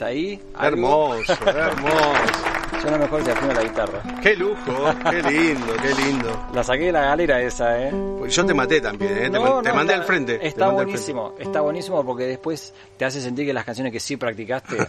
hasta ahí. ¿Algo? Hermoso, hermoso. Suena mejor si afino la guitarra. Qué lujo, qué lindo, qué lindo. La saqué de la galera esa, Pues yo te maté también, te mandé al frente. Está buenísimo porque después te hace sentir que las canciones que sí practicaste